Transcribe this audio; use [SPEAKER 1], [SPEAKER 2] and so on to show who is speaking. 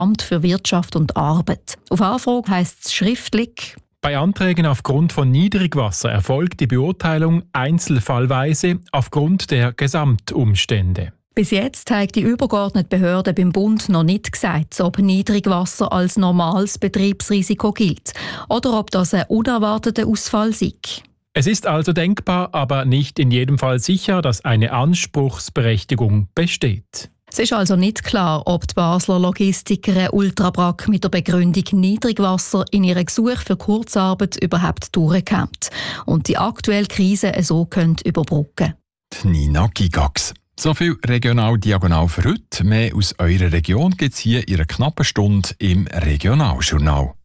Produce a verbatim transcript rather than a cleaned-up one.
[SPEAKER 1] Amt für Wirtschaft und Arbeit. Auf Anfrage heisst es schriftlich:
[SPEAKER 2] Bei Anträgen aufgrund von Niedrigwasser erfolgt die Beurteilung einzelfallweise aufgrund der Gesamtumstände.
[SPEAKER 1] Bis jetzt hat die übergeordnete Behörde beim Bund noch nicht gesagt, ob Niedrigwasser als normales Betriebsrisiko gilt oder ob das ein unerwarteter Ausfall sei.
[SPEAKER 2] Es ist also denkbar, aber nicht in jedem Fall sicher, dass eine Anspruchsberechtigung besteht.
[SPEAKER 1] Es ist also nicht klar, ob die Basler Logistikerin Ultrabrack mit der Begründung Niedrigwasser in ihrem Gesuch für Kurzarbeit überhaupt durchkommt und die aktuelle Krise so könnte überbrücken.
[SPEAKER 3] Nina Gigax. So viel Regional-Diagonal für heute. Mehr aus eurer Region gibt es hier in einer knappen Stunde im Regionaljournal.